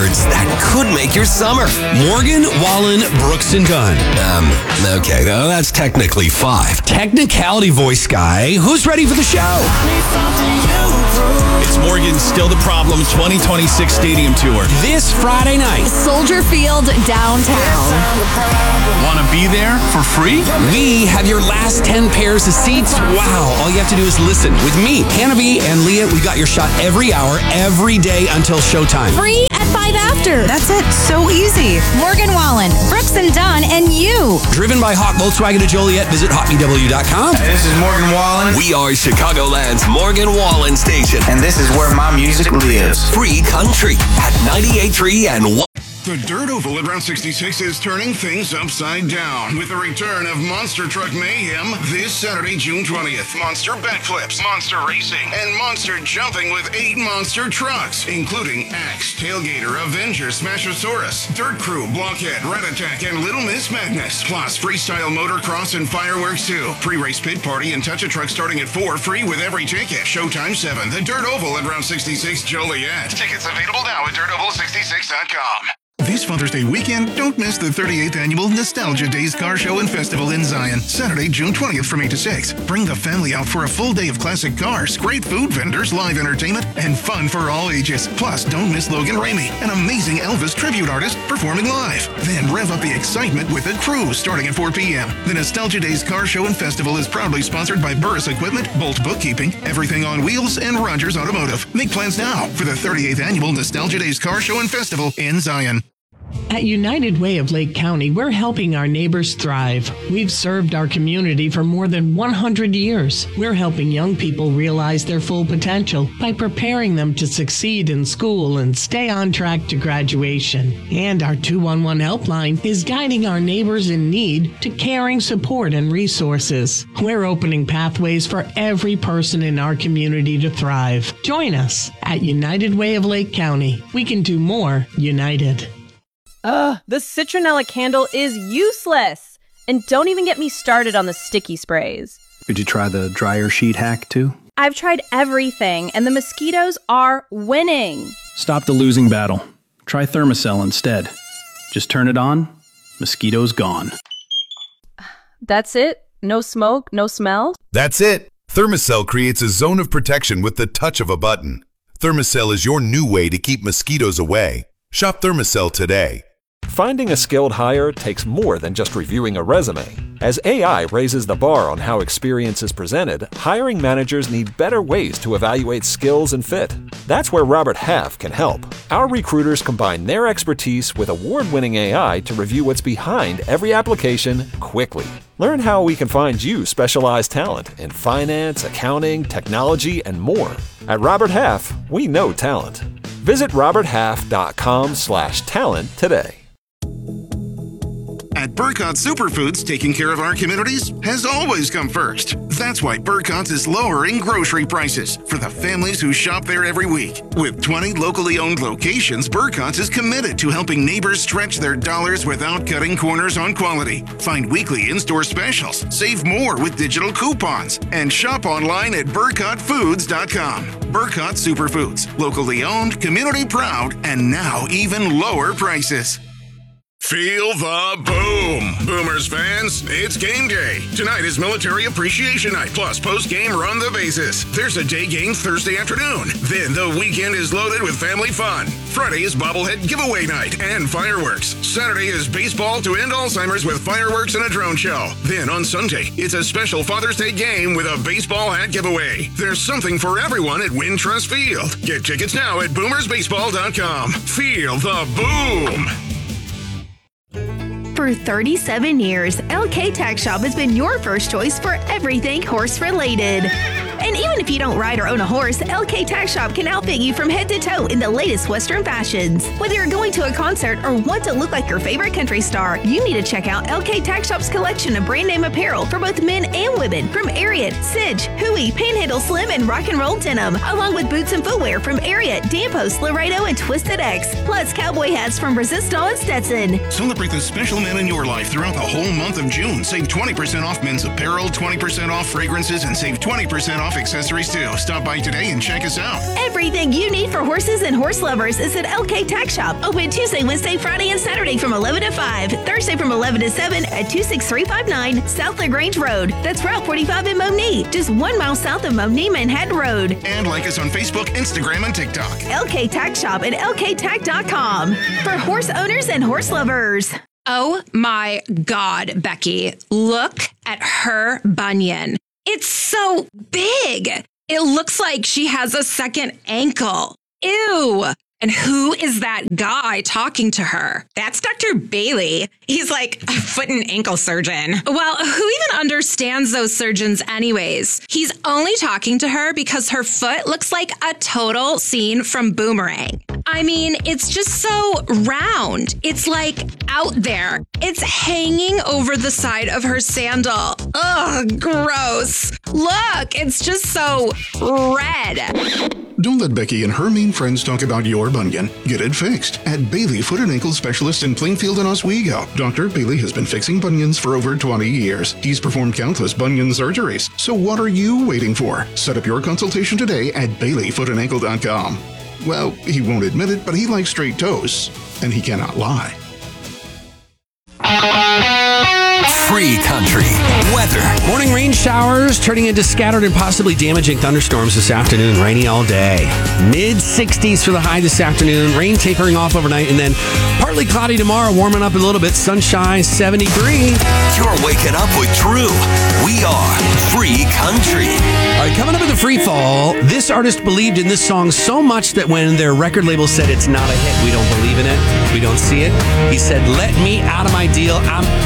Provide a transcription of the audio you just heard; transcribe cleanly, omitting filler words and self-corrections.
words that could make your summer. Morgan Wallen, Brooks and Dunn. Okay, though that's technically 5. Technicality voice guy. Who's ready for the show? It's Morgan's Still the Problem 2026 Stadium Tour. This Friday night. Soldier Field, downtown. Want to be there for free? We have your last 10 pairs of seats. Wow. All you have to do is listen. With me, Hannah B, and Leah, we got your shot every hour, every day until showtime. Free at 5 after. That's it. So easy. Morgan Wallen, Brooks and Dunn, and you. Driven by Hawk Volkswagen of Joliet. Visit hotbw.com. This is Morgan Wallen. We are Chicagoland's Morgan Wallen station. And this is where my music lives. Free country at 98.3 and 1. The Dirt Oval at Route 66 is turning things upside down with the return of Monster Truck Mayhem this Saturday, June 20th. Monster backflips, monster racing, and monster jumping with 8 monster trucks, including Axe, Tailgater, Avenger, Smashosaurus, Dirt Crew, Blockhead, Rat Attack, and Little Miss Madness. Plus, freestyle motocross and fireworks too. Pre-race pit party and touch a truck starting at 4, free with every ticket. Showtime 7. The Dirt Oval at Route 66 Joliet. Tickets available now at dirtoval66.com. This Father's Day weekend, don't miss the 38th Annual Nostalgia Days Car Show and Festival in Zion. Saturday, June 20th from 8 to 6. Bring the family out for a full day of classic cars, great food vendors, live entertainment, and fun for all ages. Plus, don't miss Logan Ramey, an amazing Elvis tribute artist, performing live. Then rev up the excitement with a cruise starting at 4 p.m. The Nostalgia Days Car Show and Festival is proudly sponsored by Burris Equipment, Bolt Bookkeeping, Everything on Wheels, and Rogers Automotive. Make plans now for the 38th Annual Nostalgia Days Car Show and Festival in Zion. At United Way of Lake County, we're helping our neighbors thrive. We've served our community for more than 100 years. We're helping young people realize their full potential by preparing them to succeed in school and stay on track to graduation. And our 211 helpline is guiding our neighbors in need to caring support and resources. We're opening pathways for every person in our community to thrive. Join us at United Way of Lake County. We can do more united. The citronella candle is useless. And don't even get me started on the sticky sprays. Did you try the dryer sheet hack too? I've tried everything, and the mosquitoes are winning. Stop the losing battle. Try Thermacell instead. Just turn it on, mosquitoes gone. That's it? No smoke, no smell? That's it. Thermacell creates a zone of protection with the touch of a button. Thermacell is your new way to keep mosquitoes away. Shop Thermacell today. Finding a skilled hire takes more than just reviewing a resume. As AI raises the bar on how experience is presented, hiring managers need better ways to evaluate skills and fit. That's where Robert Half can help. Our recruiters combine their expertise with award-winning AI to review what's behind every application quickly. Learn how we can find you specialized talent in finance, accounting, technology, and more. At Robert Half, we know talent. Visit roberthalf.com/talent today. At Burkott Superfoods, taking care of our communities has always come first. That's why Burkott's is lowering grocery prices for the families who shop there every week. With 20 locally owned locations, Burkott's is committed to helping neighbors stretch their dollars without cutting corners on quality. Find weekly in-store specials, save more with digital coupons, and shop online at burkottfoods.com. Burkott Superfoods, locally owned, community proud, and now even lower prices. Feel the boom. Boomers fans, it's game day. Tonight is Military Appreciation Night, plus post-game Run the Bases. There's a day game Thursday afternoon. Then the weekend is loaded with family fun. Friday is bobblehead giveaway night and fireworks. Saturday is baseball to end Alzheimer's with fireworks and a drone show. Then on Sunday, it's a special Father's Day game with a baseball hat giveaway. There's something for everyone at Wintrust Field. Get tickets now at boomersbaseball.com. Feel the boom. For 37 years, LK Tack Shop has been your first choice for everything horse-related. And even if you don't ride or own a horse, LK Tack Shop can outfit you from head to toe in the latest Western fashions. Whether you're going to a concert or want to look like your favorite country star, you need to check out LK Tack Shop's collection of brand name apparel for both men and women from Ariat, Sidge, Hui, Panhandle Slim, and Rock and Roll Denim, along with boots and footwear from Ariat, Danpost, Laredo, and Twisted X, plus cowboy hats from Resistol and Stetson. Celebrate the special men in your life throughout the whole month of June. Save 20% off men's apparel, 20% off fragrances, and save 20% off accessories too. Stop by today and check us out. Everything you need for horses and horse lovers is at LK Tack Shop. Open Tuesday, Wednesday, Friday, and Saturday from 11 to 5. Thursday from 11 to 7 at 26359 South LaGrange Road. That's Route 45 in Monee, just 1 mile south of Monee Manhattan Road. And like us on Facebook, Instagram, and TikTok. LK Tack Shop at lktack.com for horse owners and horse lovers. Oh my God, Becky, look at her bunion. It's so big. It looks like she has a second ankle. Ew. And who is that guy talking to her? That's Dr. Bailey. He's like a foot and ankle surgeon. Well, who even understands those surgeons anyways? He's only talking to her because her foot looks like a total scene from Boomerang. I mean, it's just so round. It's like out there. It's hanging over the side of her sandal. Ugh, gross. Look, it's just so red. Don't let Becky and her mean friends talk about your bunion. Get it fixed at Bailey Foot and Ankle Specialist in Plainfield and Oswego. Dr. Bailey has been fixing bunions for over 20 years. He's performed countless bunion surgeries. So what are you waiting for? Set up your consultation today at BaileyFootandAnkle.com. Well, he won't admit it, but he likes straight toes, and he cannot lie. Free country weather. Morning rain showers turning into scattered and possibly damaging thunderstorms this afternoon. Rainy all day. Mid-60s for the high this afternoon. Rain tapering off overnight, and then partly cloudy tomorrow, warming up a little bit. Sunshine, 73. You're waking up with Drew. We are Free Country. All right, coming up at the free fall, this artist believed in this song so much that when their record label said it's not a hit, we don't believe in it, we don't see it, he said, let me out of my deal. I'm